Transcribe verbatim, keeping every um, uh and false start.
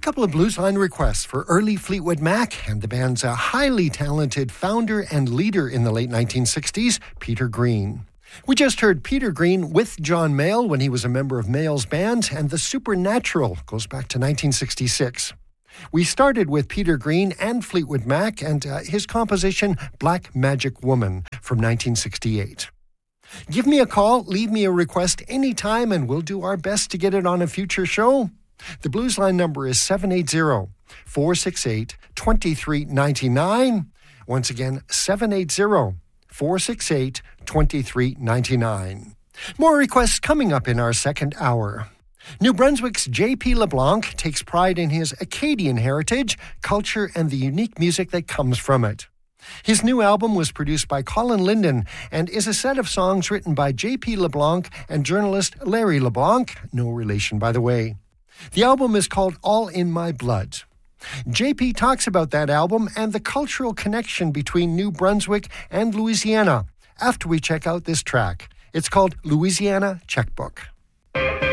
couple of blues line requests for early Fleetwood Mac and the band's uh, highly talented founder and leader in the late nineteen sixties, Peter Green. We just heard Peter Green with John Mayall when he was a member of Mayall's band, and The Supernatural goes back to nineteen sixty-six. We started with Peter Green and Fleetwood Mac and uh, his composition Black Magic Woman from nineteen sixty-eight. Give me a call, leave me a request anytime, and we'll do our best to get it on a future show. The Blues Line number is seven eight zero, four six eight, two three nine nine. Once again, seven eight zero, four six eight, two three nine nine. More requests coming up in our second hour. New Brunswick's J P LeBlanc takes pride in his Acadian heritage, culture, and the unique music that comes from it. His new album was produced by Colin Linden and is a set of songs written by J P LeBlanc and journalist Larry LeBlanc, no relation by the way. The album is called All in My Blood. J P talks about that album and the cultural connection between New Brunswick and Louisiana after we check out this track. It's called Louisiana Checkbook.